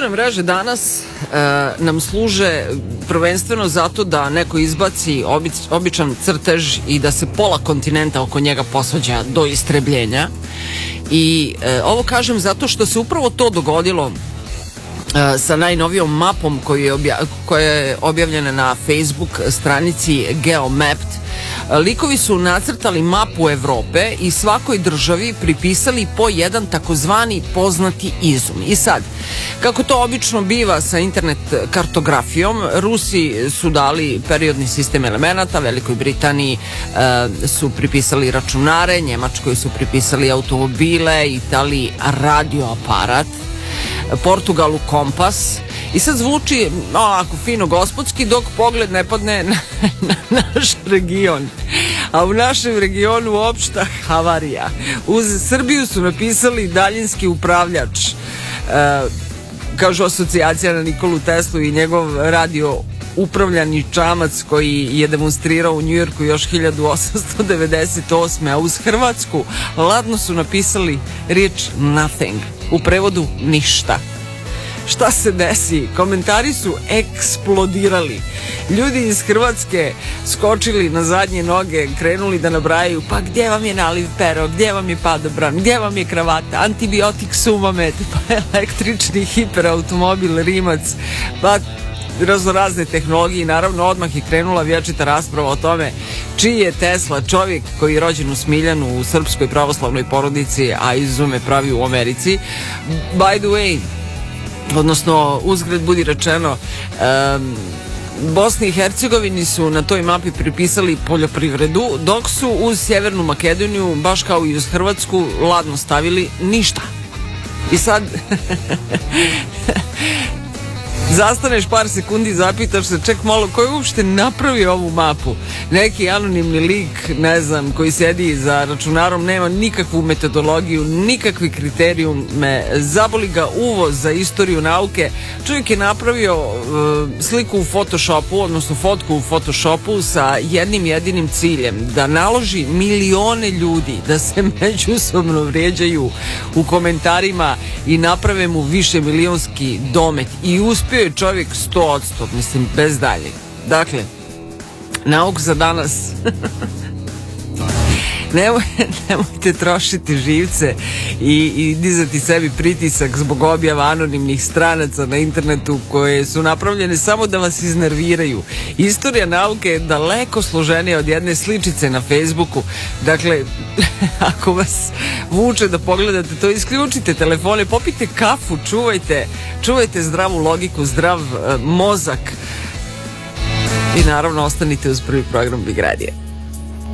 društvene mreže danas nam služe prvenstveno zato da neko izbaci običan crtež i da se pola kontinenta oko njega posvađa do istrebljenja. I ovo kažem zato što se upravo to dogodilo sa najnovijom mapom koja je objavljena na Facebook stranici Geomapped. Likovi su nacrtali mapu Evrope i svakoj državi pripisali po jedan takozvani poznati izum. I sad, kako to obično biva sa internet kartografijom, Rusi su dali periodni sistem elemenata, Velikoj Britaniji su pripisali računare, Njemačkoj su pripisali automobile, Italiji radioaparat, Portugalu kompas. I sad zvuči ovako fino gospodski dok pogled ne padne na naš region. A u našem regionu opšta havarija. Uz Srbiju su napisali daljinski upravljač. Kažu asocijacija na Nikolu Teslu i njegov radio upravljani čamac koji je demonstrirao u Njujorku još 1898. A uz Hrvatsku ladno su napisali riječ nothing. U prevodu ništa. Šta se desi? Komentari su eksplodirali. Ljudi iz Hrvatske skočili na zadnje noge, krenuli da nabrajaju, pa gdje vam je naliv pero, gdje vam je padobran, gdje vam je kravata, antibiotik Sumamed, pa električni hiperautomobil Rimac, pa raznorazne tehnologije i naravno odmah je krenula vječita rasprava o tome čiji je Tesla čovjek koji je rođen u Smiljanu u srpskoj pravoslavnoj porodici, a izume pravi u Americi. By the way, odnosno uzgred budi rečeno, Bosni i Hercegovini su na toj mapi pripisali poljoprivredu, dok su uz Sjevernu Makedoniju, baš kao i uz Hrvatsku, ladno stavili ništa. I sad zastaneš par sekundi i zapitaš se, ček malo, ko je uopšte napravio ovu mapu? Neki anonimni lik, ne znam, koji sedi za računarom, nema nikakvu metodologiju, nikakvi kriterijume, zaboli ga uvo za istoriju nauke. Čovjek je napravio sliku u Photoshopu, odnosno fotku u Photoshopu sa jednim jedinim ciljem, da naloži milione ljudi da se međusobno vrijeđaju u komentarima i naprave mu više milionski domet. I uspio je čovjek 100%, mislim, bez dalje. Dakle, nauk za danas. Nemojte trošiti živce i dizati sebi pritisak zbog objava anonimnih stranaca na internetu koje su napravljene samo da vas iznerviraju. Istorija nauke je daleko složenija od jedne sličice na Facebooku. Dakle, ako vas vuče da pogledate to, isključite telefone, popite kafu, čuvajte zdravu logiku, zdrav mozak i naravno ostanite uz prvi program Big Radija.